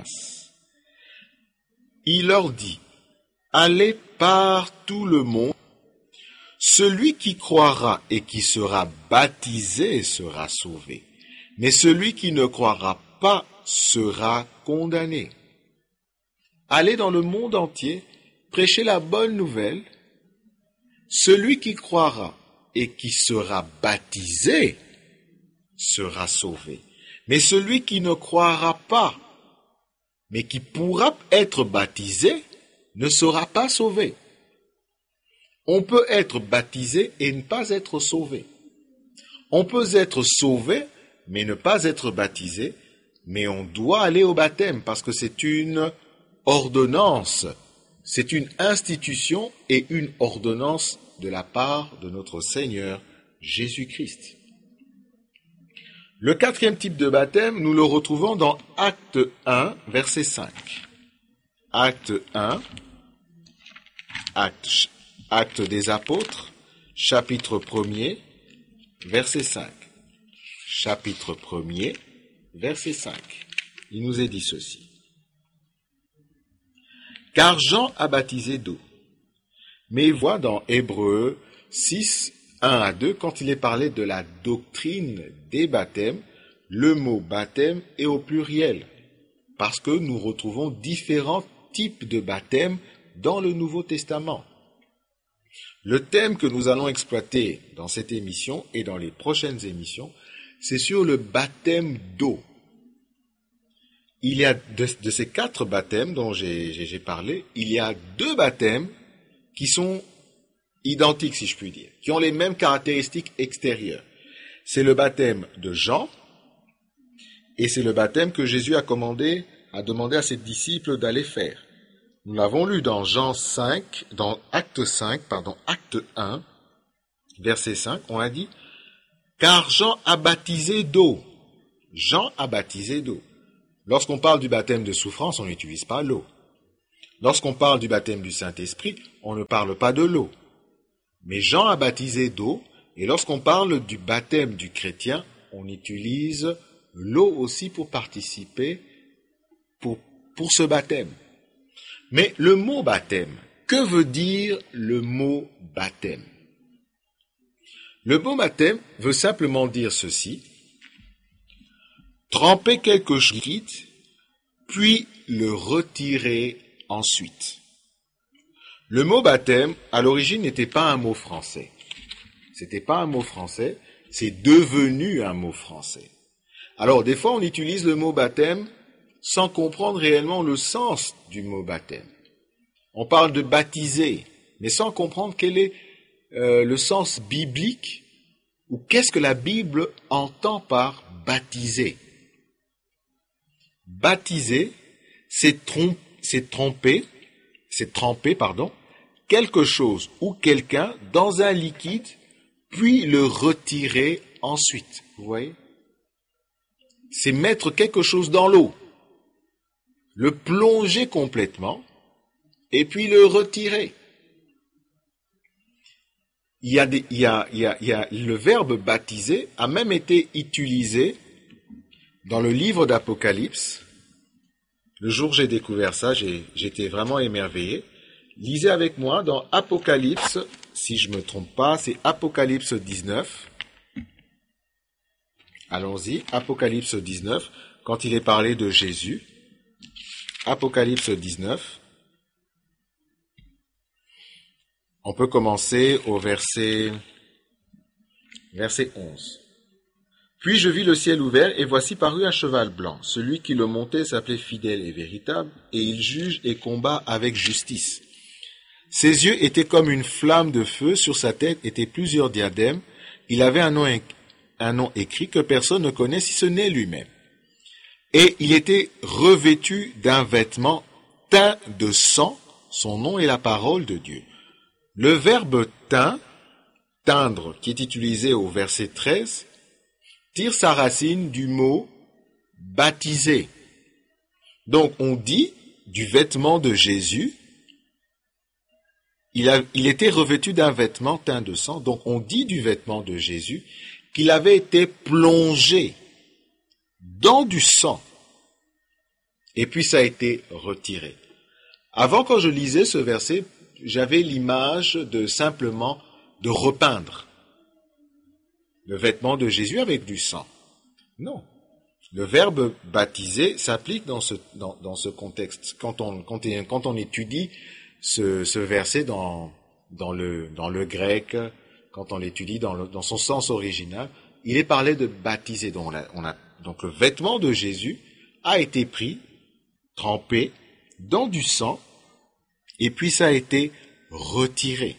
Il leur dit, « Allez par tout le monde. Celui qui croira et qui sera baptisé sera sauvé, mais celui qui ne croira pas sera condamné. Allez dans le monde entier, prêchez la bonne nouvelle. Celui qui croira et qui sera baptisé sera sauvé, mais celui qui ne croira pas, mais qui pourra être baptisé, ne sera pas sauvé. » On peut être baptisé et ne pas être sauvé. On peut être sauvé, mais ne pas être baptisé, mais on doit aller au baptême parce que c'est une ordonnance, c'est une institution et une ordonnance de la part de notre Seigneur Jésus-Christ. Le quatrième type de baptême, nous le retrouvons dans Acte 1, verset 5. Acte 1, Acte des Apôtres, chapitre 1er, verset 5. Chapitre 1er, verset 5. Il nous est dit ceci. « Car Jean a baptisé d'eau. » Mais voit dans Hébreux 6, 1 à 2, quand il est parlé de la doctrine des baptêmes, le mot baptême est au pluriel, parce que nous retrouvons différents types de baptêmes dans le Nouveau Testament. Le thème que nous allons exploiter dans cette émission et dans les prochaines émissions, c'est sur le baptême d'eau. Il y a de ces 4 baptêmes dont j'ai parlé, il y a 2 baptêmes qui sont identiques, si je puis dire, qui ont les mêmes caractéristiques extérieures. C'est le baptême de Jean et c'est le baptême que Jésus a demandé à ses disciples d'aller faire. Nous l'avons lu dans Acte 1, verset 5, on a dit, car Jean a baptisé d'eau. Jean a baptisé d'eau. Lorsqu'on parle du baptême de souffrance, on n'utilise pas l'eau. Lorsqu'on parle du baptême du Saint-Esprit, on ne parle pas de l'eau. Mais Jean a baptisé d'eau, et lorsqu'on parle du baptême du chrétien, on utilise l'eau aussi pour participer pour ce baptême. Mais le mot baptême, que veut dire le mot baptême? Le mot baptême veut simplement dire ceci: tremper quelque chose, puis le retirer ensuite. Le mot baptême, à l'origine, n'était pas un mot français. C'était pas un mot français, c'est devenu un mot français. Alors, des fois, on utilise le mot baptême sans comprendre réellement le sens du mot baptême. On parle de baptiser, mais sans comprendre quel est le sens biblique ou qu'est-ce que la Bible entend par baptiser. Baptiser, c'est tremper quelque chose ou quelqu'un dans un liquide, puis le retirer ensuite. Vous voyez? C'est mettre quelque chose dans l'eau, le plonger complètement, et puis le retirer. Le verbe baptiser a même été utilisé dans le livre d'Apocalypse. Le jour où j'ai découvert ça, j'étais vraiment émerveillé. Lisez avec moi dans Apocalypse, si je ne me trompe pas, c'est Apocalypse 19. Allons-y, Apocalypse 19, quand il est parlé de Jésus. Apocalypse 19. On peut commencer au verset 11. Puis je vis le ciel ouvert, et voici parut un cheval blanc. Celui qui le montait s'appelait Fidèle et Véritable, et il juge et combat avec justice. Ses yeux étaient comme une flamme de feu, sur sa tête étaient plusieurs diadèmes. Il avait un nom écrit que personne ne connaît si ce n'est lui-même. Et il était revêtu d'un vêtement teint de sang, son nom est la parole de Dieu. Le verbe teindre, qui est utilisé au verset 13, tire sa racine du mot baptiser. Donc on dit du vêtement de Jésus, il était revêtu d'un vêtement teint de sang, donc on dit du vêtement de Jésus qu'il avait été plongé dans du sang, et puis ça a été retiré. Avant, quand je lisais ce verset, j'avais l'image de simplement de repeindre le vêtement de Jésus avec du sang. Non. Le verbe baptiser s'applique dans ce contexte. Quand on étudie ce verset dans le grec, quand on l'étudie dans son sens original, il est parlé de baptiser. Donc le vêtement de Jésus a été pris, trempé dans du sang, et puis ça a été retiré.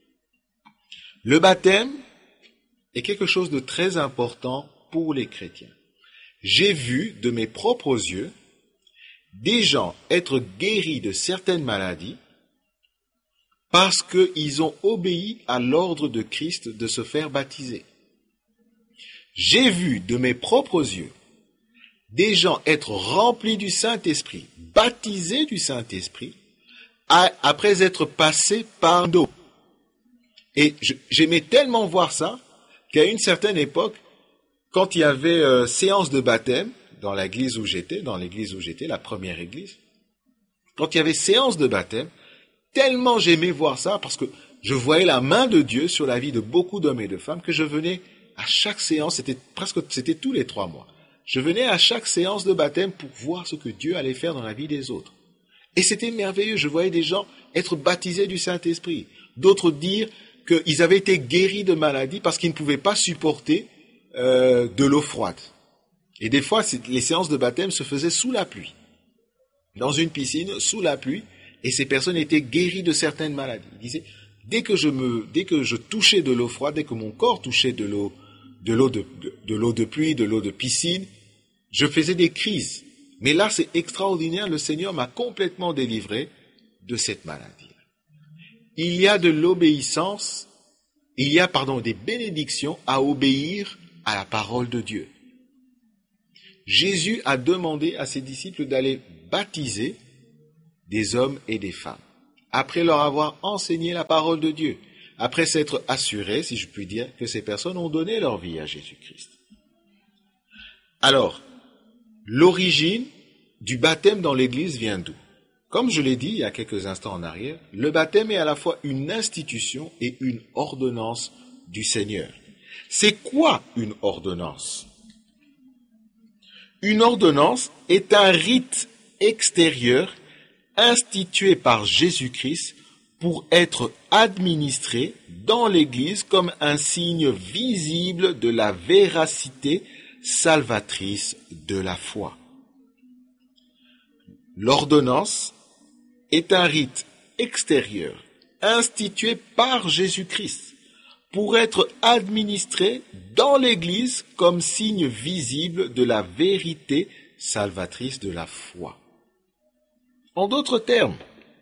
Le baptême est quelque chose de très important pour les chrétiens. J'ai vu de mes propres yeux des gens être guéris de certaines maladies parce qu'ils ont obéi à l'ordre de Christ de se faire baptiser. J'ai vu de mes propres yeux des gens être remplis du Saint-Esprit, baptisés du Saint-Esprit, après être passés par l'eau. Et j'aimais tellement voir ça qu'à une certaine époque, quand il y avait séance de baptême dans l'église où j'étais, la première église, quand il y avait séance de baptême, tellement j'aimais voir ça parce que je voyais la main de Dieu sur la vie de beaucoup d'hommes et de femmes que je venais à chaque séance, c'était tous les 3 mois. Je venais à chaque séance de baptême pour voir ce que Dieu allait faire dans la vie des autres. Et c'était merveilleux, je voyais des gens être baptisés du Saint-Esprit, d'autres dire qu'ils avaient été guéris de maladies parce qu'ils ne pouvaient pas supporter de l'eau froide. Et des fois, les séances de baptême se faisaient sous la pluie, dans une piscine, sous la pluie, et ces personnes étaient guéries de certaines maladies. Ils disaient, dès que je touchais de l'eau froide, dès que mon corps touchait de l'eau de pluie, de l'eau de piscine, je faisais des crises. Mais là, c'est extraordinaire, le Seigneur m'a complètement délivré de cette maladie. Il y a de l'obéissance, des bénédictions à obéir à la parole de Dieu. Jésus a demandé à ses disciples d'aller baptiser des hommes et des femmes, après leur avoir enseigné la parole de Dieu, après s'être assuré, si je puis dire, que ces personnes ont donné leur vie à Jésus-Christ. Alors, l'origine du baptême dans l'Église vient d'où? Comme je l'ai dit il y a quelques instants en arrière, le baptême est à la fois une institution et une ordonnance du Seigneur. C'est quoi une ordonnance? Une ordonnance est un rite extérieur institué par Jésus-Christ pour être administré dans l'Église comme un signe visible de la véracité salvatrice de la foi. L'ordonnance est un rite extérieur institué par Jésus-Christ pour être administré dans l'Église comme signe visible de la vérité salvatrice de la foi. En d'autres termes,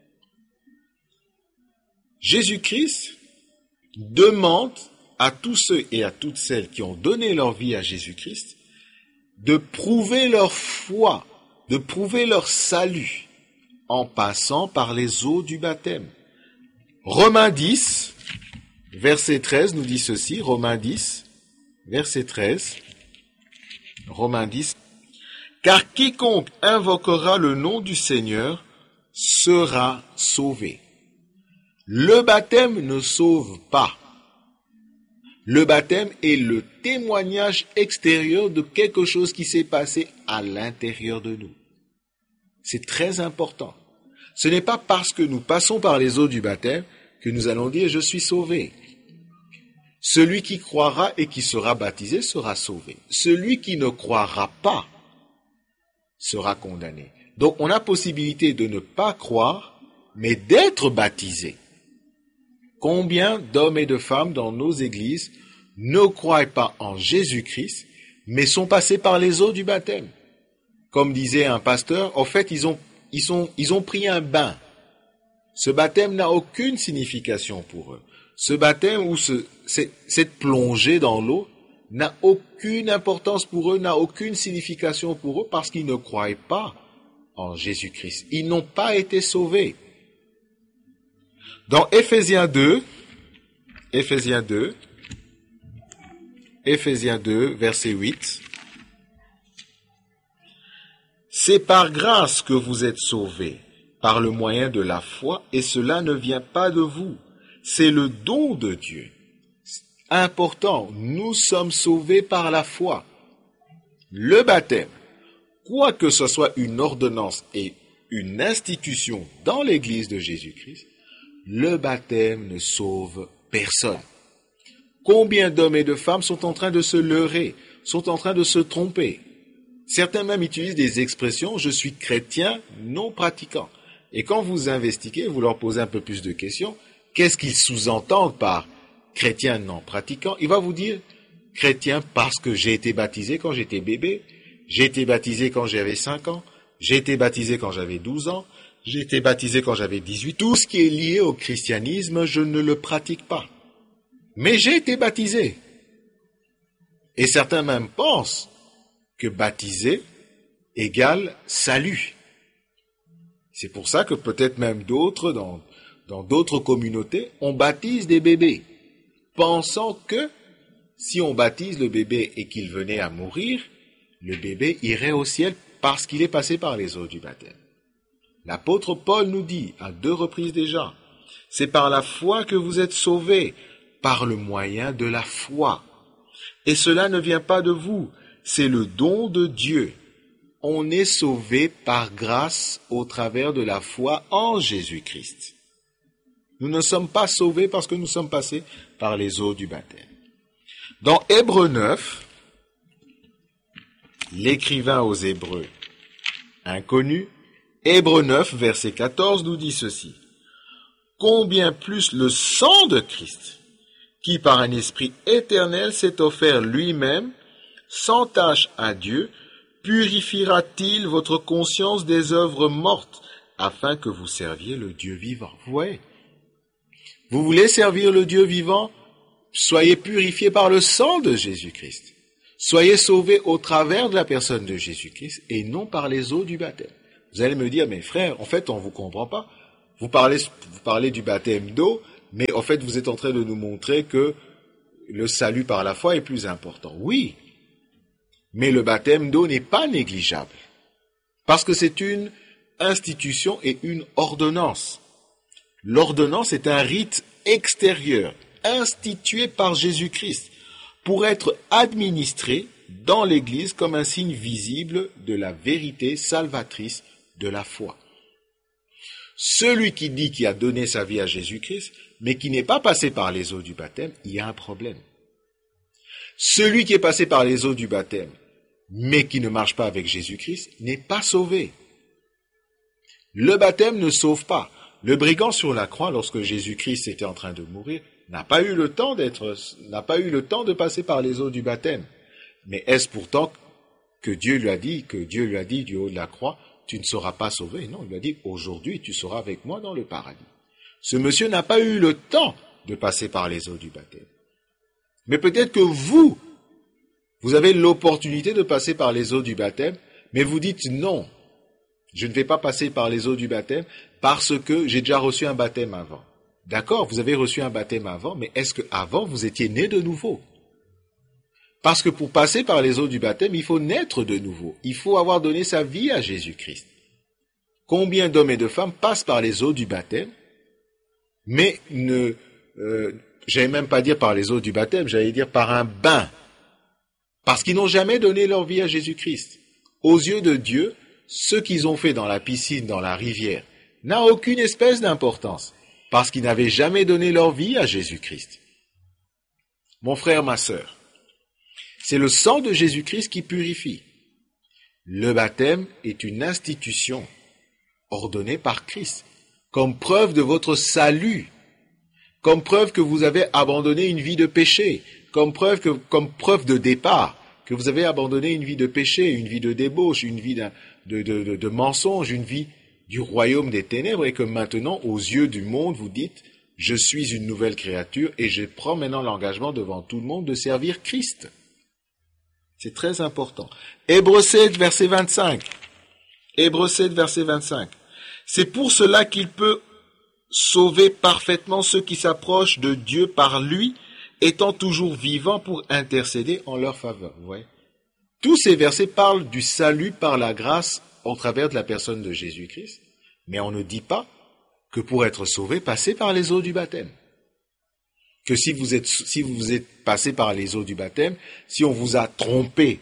Jésus-Christ demande à tous ceux et à toutes celles qui ont donné leur vie à Jésus-Christ de prouver leur foi, de prouver leur salut en passant par les eaux du baptême. Romains 10, verset 13 nous dit ceci, Romains 10, verset 13, Romains 10, « Car quiconque invoquera le nom du Seigneur sera sauvé. » Le baptême ne sauve pas. Le baptême est le témoignage extérieur de quelque chose qui s'est passé à l'intérieur de nous. C'est très important. Ce n'est pas parce que nous passons par les eaux du baptême que nous allons dire « je suis sauvé ». Celui qui croira et qui sera baptisé sera sauvé. Celui qui ne croira pas sera condamné. Donc on a possibilité de ne pas croire, mais d'être baptisé. Combien d'hommes et de femmes dans nos églises ne croient pas en Jésus-Christ, mais sont passés par les eaux du baptême? Comme disait un pasteur, en fait, ils ont pris un bain. Ce baptême n'a aucune signification pour eux. Ce baptême ou cette plongée dans l'eau n'a aucune importance pour eux, n'a aucune signification pour eux parce qu'ils ne croient pas en Jésus-Christ. Ils n'ont pas été sauvés. Dans Éphésiens 2, verset 8, « C'est par grâce que vous êtes sauvés, par le moyen de la foi, et cela ne vient pas de vous. C'est le don de Dieu. » Important, nous sommes sauvés par la foi. Le baptême, quoi que ce soit une ordonnance et une institution dans l'Église de Jésus-Christ, le baptême ne sauve personne. Combien d'hommes et de femmes sont en train de se leurrer, sont en train de se tromper? Certains même utilisent des expressions « je suis chrétien non pratiquant ». Et quand vous investiguez, vous leur posez un peu plus de questions, qu'est-ce qu'ils sous-entendent par chrétien non pratiquant? Il va vous dire chrétien parce que j'ai été baptisé quand j'étais bébé, j'ai été baptisé quand j'avais 5 ans, j'ai été baptisé quand j'avais 12 ans, j'ai été baptisé quand j'avais 18. Tout ce qui est lié au christianisme, je ne le pratique pas. Mais j'ai été baptisé. Et certains même pensent que baptisé égale salut. C'est pour ça que peut-être même d'autres, dans d'autres communautés, on baptise des bébés, pensant que si on baptise le bébé et qu'il venait à mourir, le bébé irait au ciel parce qu'il est passé par les eaux du baptême. L'apôtre Paul nous dit, à 2 reprises déjà, c'est par la foi que vous êtes sauvés, par le moyen de la foi. Et cela ne vient pas de vous, c'est le don de Dieu. On est sauvé par grâce au travers de la foi en Jésus-Christ. Nous ne sommes pas sauvés parce que nous sommes passés par les eaux du baptême. Dans Hébreux 9, l'écrivain aux Hébreux inconnu, Hébreux 9, verset 14, nous dit ceci. « Combien plus le sang de Christ, qui par un esprit éternel s'est offert lui-même, sans tache à Dieu, purifiera-t-il votre conscience des œuvres mortes, afin que vous serviez le Dieu vivant ?» Vous voyez? Vous voulez servir le Dieu vivant? Soyez purifiés par le sang de Jésus-Christ. Soyez sauvés au travers de la personne de Jésus-Christ et non par les eaux du baptême. Vous allez me dire, mais frère, en fait, on vous comprend pas. Vous parlez du baptême d'eau, mais en fait, vous êtes en train de nous montrer que le salut par la foi est plus important. Oui, mais le baptême d'eau n'est pas négligeable, parce que c'est une institution et une ordonnance. L'ordonnance est un rite extérieur, institué par Jésus-Christ, pour être administré dans l'Église comme un signe visible de la vérité salvatrice de la foi. Celui qui dit qu'il a donné sa vie à Jésus-Christ, mais qui n'est pas passé par les eaux du baptême, il y a un problème. Celui qui est passé par les eaux du baptême, mais qui ne marche pas avec Jésus-Christ, n'est pas sauvé. Le baptême ne sauve pas. Le brigand sur la croix, lorsque Jésus-Christ était en train de mourir, n'a pas eu le temps de passer par les eaux du baptême. Mais est-ce pourtant que Dieu lui a dit du haut de la croix, tu ne seras pas sauvé? Non, il lui a dit, aujourd'hui tu seras avec moi dans le paradis. Ce monsieur n'a pas eu le temps de passer par les eaux du baptême. Mais peut-être que vous avez l'opportunité de passer par les eaux du baptême, mais vous dites non, je ne vais pas passer par les eaux du baptême parce que j'ai déjà reçu un baptême avant. D'accord, vous avez reçu un baptême avant, mais est-ce qu'avant vous étiez né de nouveau? Parce que pour passer par les eaux du baptême, il faut naître de nouveau. Il faut avoir donné sa vie à Jésus-Christ. Combien d'hommes et de femmes passent par les eaux du baptême, mais j'allais même pas dire par les eaux du baptême, j'allais dire par un bain. Parce qu'ils n'ont jamais donné leur vie à Jésus-Christ. Aux yeux de Dieu, ce qu'ils ont fait dans la piscine, dans la rivière, n'a aucune espèce d'importance. Parce qu'ils n'avaient jamais donné leur vie à Jésus-Christ. Mon frère, ma sœur, c'est le sang de Jésus-Christ qui purifie. Le baptême est une institution ordonnée par Christ, comme preuve de votre salut, comme preuve que vous avez abandonné une vie de péché, comme preuve de départ, que vous avez abandonné une vie de péché, une vie de débauche, une vie de mensonge, une vie du royaume des ténèbres, et que maintenant, aux yeux du monde, vous dites, je suis une nouvelle créature et je prends maintenant l'engagement devant tout le monde de servir Christ. C'est très important. Hébreux 7, verset 25. Hébreux 7, verset 25. C'est pour cela qu'il peut sauver parfaitement ceux qui s'approchent de Dieu par lui, étant toujours vivant pour intercéder en leur faveur. Vous voyez ? Tous ces versets parlent du salut par la grâce au travers de la personne de Jésus-Christ, mais on ne dit pas que pour être sauvé, passez par les eaux du baptême. Que si vous êtes passé par les eaux du baptême, si on vous a trempé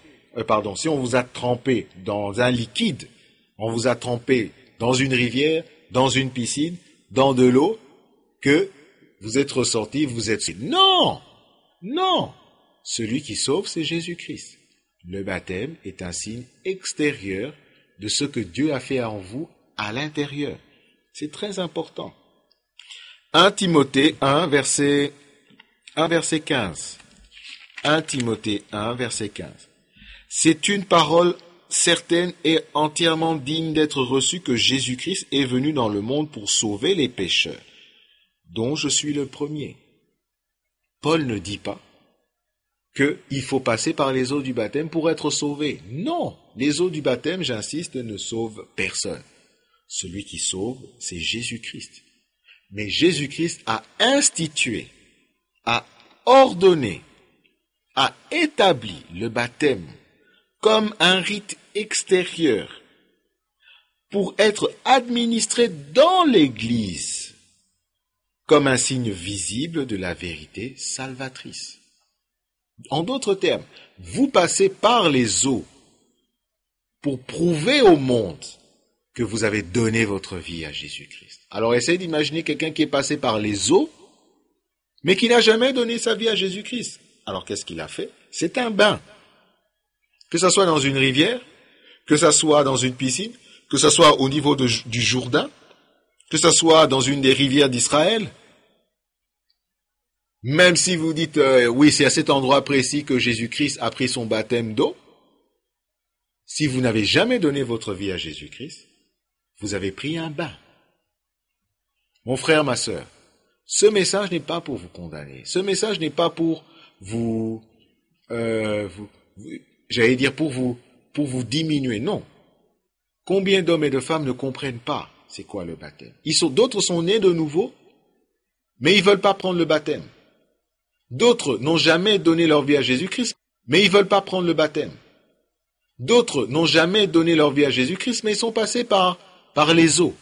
dans un liquide, on vous a trempé dans une rivière, dans une piscine, dans de l'eau, que vous êtes ressorti, vous êtes... Non! Non! Celui qui sauve, c'est Jésus-Christ. Le baptême est un signe extérieur de ce que Dieu a fait en vous à l'intérieur. C'est très important. 1 Timothée 1, verset 15. 1 Timothée 1, verset 15. C'est une parole certaine et entièrement digne d'être reçue que Jésus-Christ est venu dans le monde pour sauver les pécheurs, dont je suis le premier. Paul ne dit pas qu'il faut passer par les eaux du baptême pour être sauvé. Non, les eaux du baptême, j'insiste, ne sauvent personne. Celui qui sauve, c'est Jésus-Christ. Mais Jésus-Christ a institué, a ordonné, a établi le baptême comme un rite extérieur pour être administré dans l'Église comme un signe visible de la vérité salvatrice. En d'autres termes, vous passez par les eaux pour prouver au monde que vous avez donné votre vie à Jésus-Christ. Alors essayez d'imaginer quelqu'un qui est passé par les eaux, mais qui n'a jamais donné sa vie à Jésus-Christ. Alors qu'est-ce qu'il a fait? C'est un bain. Que ça soit dans une rivière, que ça soit dans une piscine, que ça soit au niveau du Jourdain, que ça soit dans une des rivières d'Israël. Même si vous dites, oui, c'est à cet endroit précis que Jésus-Christ a pris son baptême d'eau, si vous n'avez jamais donné votre vie à Jésus-Christ, vous avez pris un bain. Mon frère, ma sœur, ce message n'est pas pour vous condamner. Ce message n'est pas pour vous j'allais dire pour vous diminuer. Non. Combien d'hommes et de femmes ne comprennent pas c'est quoi le baptême? D'autres sont nés de nouveau, mais ils veulent pas prendre le baptême. D'autres n'ont jamais donné leur vie à Jésus-Christ, mais ils veulent pas prendre le baptême. D'autres n'ont jamais donné leur vie à Jésus-Christ, mais ils sont passés par les eaux.